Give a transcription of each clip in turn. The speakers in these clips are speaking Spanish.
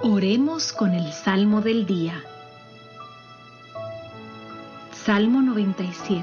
Oremos con el Salmo del día. Salmo 97.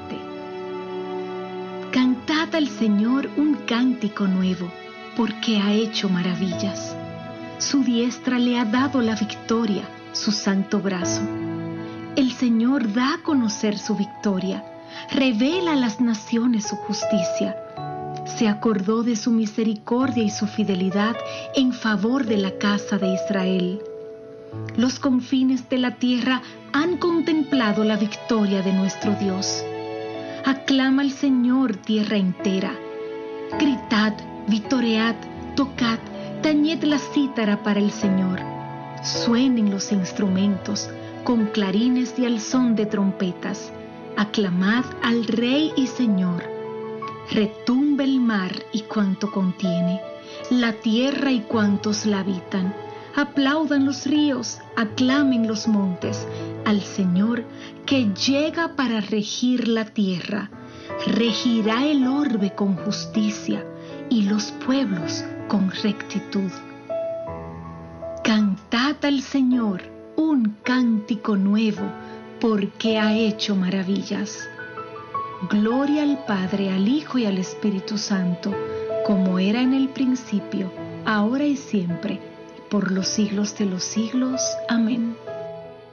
Cantad al Señor un cántico nuevo, porque ha hecho maravillas. Su diestra le ha dado la victoria, su santo brazo. El Señor da a conocer su victoria, revela a las naciones su justicia. Se acordó de su misericordia y su fidelidad en favor de la casa de Israel. Los confines de la tierra han contemplado la victoria de nuestro Dios. Aclama al Señor tierra entera. Gritad, vitoread, tocad, tañed la cítara para el Señor. Suenen los instrumentos, con clarines y al son de trompetas. Aclamad al Rey y Señor. Retumbe el mar y cuanto contiene, la tierra y cuantos la habitan. Aplaudan los ríos, aclamen los montes, al Señor que llega para regir la tierra. Regirá el orbe con justicia y los pueblos con rectitud. Cantad al Señor un cántico nuevo, porque ha hecho maravillas. Gloria al Padre, al Hijo y al Espíritu Santo, como era en el principio, ahora y siempre, por los siglos de los siglos. Amén.